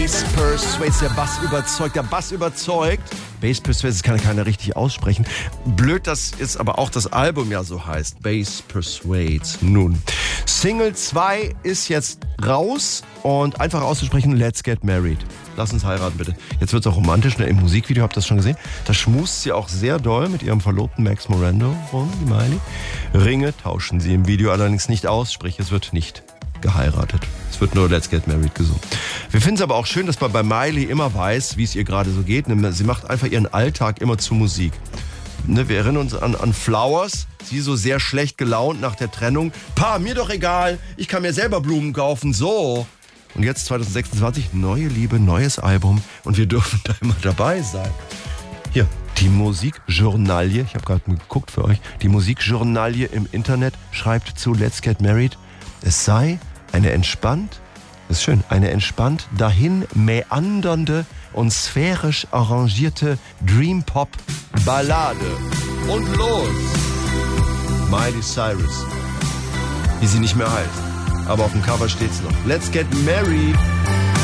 Bass Persuades, der Bass überzeugt. Bass Persuades, das kann keiner richtig aussprechen. Blöd, dass jetzt aber auch das Album ja so heißt. Bass Persuades. Nun, Single 2 ist jetzt raus und einfach auszusprechen, Let's Get Married. Lass uns heiraten, bitte. Jetzt wird es auch romantisch, ne? Im Musikvideo, habt ihr das schon gesehen? Da schmust sie auch sehr doll mit ihrem Verlobten Max Morando rum, die Miley. Ringe tauschen sie im Video allerdings nicht aus, sprich, es wird nicht geheiratet. Es wird nur Let's Get Married gesungen. Wir finden es aber auch schön, dass man bei Miley immer weiß, wie es ihr gerade so geht. Sie macht einfach ihren Alltag immer zu Musik. Ne, wir erinnern uns an Flowers, sie so sehr schlecht gelaunt nach der Trennung. Pa, mir doch egal, ich kann mir selber Blumen kaufen, so. Und jetzt 2026, neue Liebe, neues Album und wir dürfen da immer dabei sein. Hier, die Musikjournalie, ich habe gerade geguckt für euch, die Musikjournalie im Internet schreibt zu Let's Get Married, es sei eine entspannt dahin mäandernde und sphärisch arrangierte Dream-Pop-Ballade. Und los! Miley Cyrus, wie sie nicht mehr heißt. Aber auf dem Cover steht's noch. Let's Get Married.